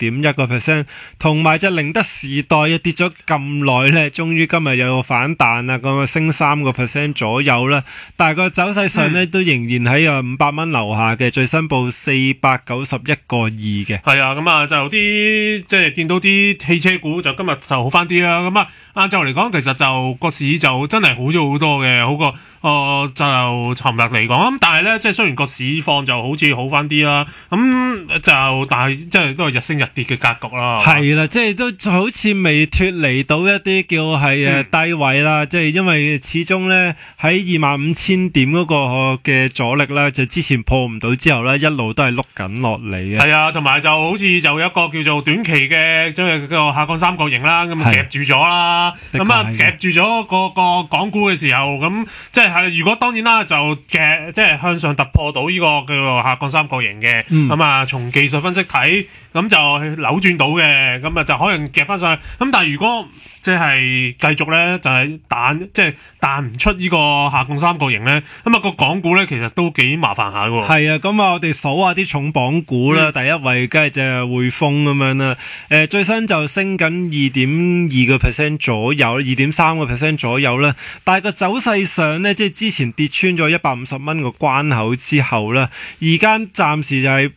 2.1%，同埋隻寧德時代跌咗咁耐咧，終於今日有個反彈啦，咁啊升3% 左右啦。但係個走勢上咧都仍然喺500蚊樓下嘅，最新報491個2嘅。 係啊，咁啊就啲即係見到啲汽車股就今日就好翻啲啦。咁啊晏晝嚟講，其實就個市就真係好咗好多嘅，好過就尋日嚟講。咁但係咧，即係雖然個市況就好似好翻啲啦，咁就但係即係都係日升日跌嘅格局啦。 係啦，即係都好似未脫離到一啲叫係低位啦。即係因為始終咧喺25,000點嗰個嘅阻力咧，就之前破唔到之後咧，一路都係碌緊落嚟嘅。 係啊，同埋就好似就有一個叫做短期嘅即係個下降三角形啦，咁夾住咗啦。咁啊夾住咗個港股嘅時候，咁即係如果當然啦，就即係向上突破到呢個叫做下降三角形嘅，咁啊從技術分析睇，咁就扭轉到嘅，咁啊就可能夾翻上去。咁但係如果即係繼續咧，就係彈唔出呢個下降三角形咧，咁啊個港股咧其實都幾麻煩下喎。 係啊，咁啊我哋數下啲重磅股啦，第一位梗係就係匯豐咁樣啦，最新就升緊2.2% 左右，2.3% 左右啦。但係個走勢上咧，即係之前跌穿咗150蚊個關口之後咧，而家暫時就係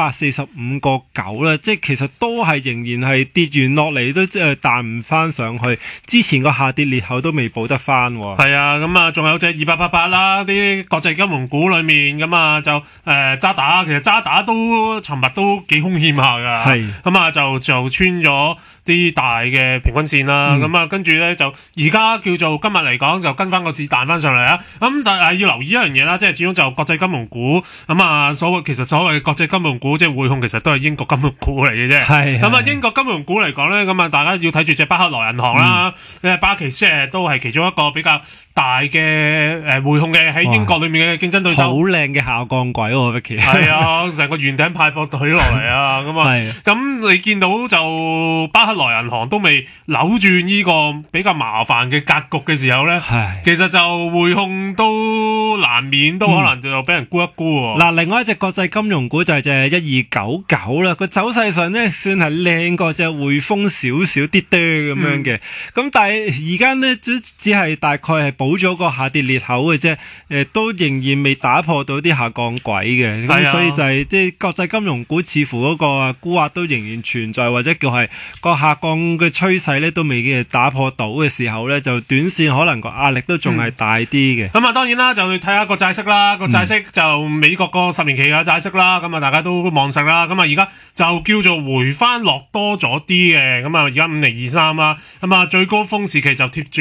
145個9啦，即係其實都係仍然係跌完落嚟都彈唔翻上去，之前個下跌裂口都未補得翻。 係啊，咁啊仲有隻2888啦，啲國際金融股裏面咁啊就渣打，其實渣打都尋日都幾兇險下噶，咁啊就穿咗啲大嘅平均線啦，咁啊跟住咧就而家叫做今日嚟講就跟翻個市彈翻上嚟啊，咁但係要留意一樣嘢啦，即係始終就國際金融股咁啊其實所謂國際金融股即係匯控，其實都係英國金融股嚟嘅啫。咁啊英國金融股嚟講咧，咁啊大家要睇住隻巴克萊銀行啦，巴奇即係都係其中一個比較大嘅匯控嘅喺英國裏面嘅競爭對手。 好靚嘅下降軌喎，Vicky。 係啊，成個圓頂派貨隊落嚟啊，咁啊，咁你見到就巴克萊銀行都未扭轉呢個比較麻煩嘅格局嘅時候咧，其實就匯控都難免都可能就俾人沽一沽喎。 嗱，另外一隻國際金融股就係隻1299啦，個走勢上咧算係靚過隻匯豐少少啲咁樣嘅，咁但係而家咧只係大概係補咗個下跌裂口嘅啫，都仍然未打破到啲下降軌嘅，咁所以就係即係國際金融股似乎嗰個沽壓都仍然存在，或者叫係個下降嘅趨勢咧都未打破到嘅時候咧，就短線可能個壓力都仲係大啲嘅。 咁啊當然啦，就睇下個債息啦，個債息就美國個10年期嘅債息啦，咁啊大家都望實啦，咁啊而家就叫做回翻落多咗啲嘅，咁啊而家5.23啦，咁啊最高峰時期就貼住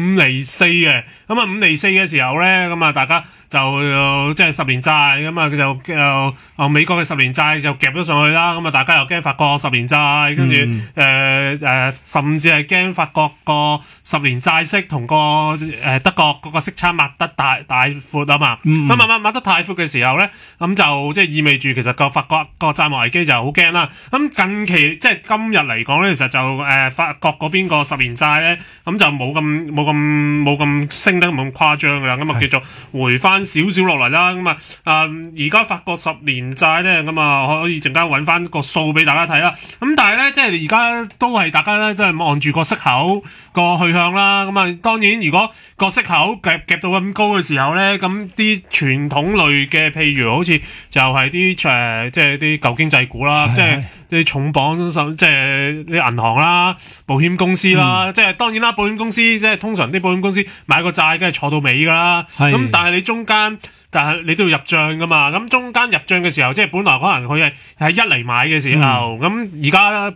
5.4嘅，咁啊5.4嘅時候咧，咁啊大家就即係10年債，咁啊佢就美國嘅10年債就夾咗上去啦，咁啊大家又驚法國10年債，跟住甚至係驚法國個10年債息同個德國嗰個息差擘得大闊啊嘛，咁啊擘得太闊嘅時候咧，咁就即係意味住其實個法國個債務危機就好驚啦。咁近期即係今日嚟講咧，其實就法國嗰邊個10年債咧，咁就冇咁升得咁誇張噶啦，咁啊叫做回翻少少落嚟啦。咁啊而家法國10年債咧，咁啊可以陣間揾翻個數俾大家睇啦。咁但係咧，即係而家都係大家咧都係望住個息口個去向啦。咁啊當然如果個息口夾到咁高嘅時候咧，咁啲傳統類嘅譬如好似就係啲即係啲舊經濟股啦，即係啲重磅即係啲銀行啦、保險公司啦，即係當然啦，保險公司即係通常啲保險公司買個債梗係坐到尾噶啦，咁但係你中間但係你都要入帳噶嘛，咁中間入帳嘅時候，即係本來可能佢係1厘買嘅時候，咁而家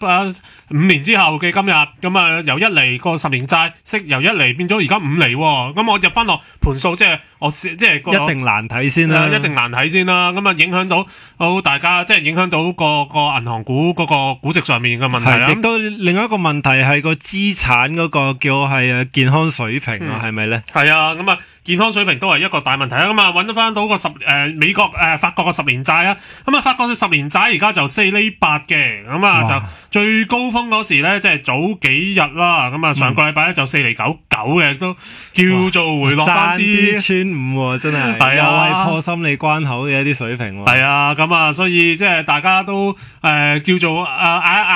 5年之後嘅今日，咁啊由1厘個10年債息由1厘變咗而家5厘喎，咁我入翻落盤數，即係我即係一定難睇先啦， 一定難睇先啦，咁啊影響到好大家，即係影響到個銀行股嗰個估值上面嘅問題啦。 亦都另外一個問題係個資產嗰個叫係健康水平啊，係咪咧？ 係啊，咁啊。健康水平都係一個大問題啦，咁啊揾得翻到個美國法國個10年債啊，咁啊法國嘅10年債而家就4.8厘嘅，咁啊就最高峰嗰時咧，即係早幾日啦，咁啊上個禮拜咧就4.99厘嘅，都叫做回落翻啲， 穿5真係，係啊，又係破心理關口嘅一啲水平喎。 係啊，咁啊所以即係大家都叫做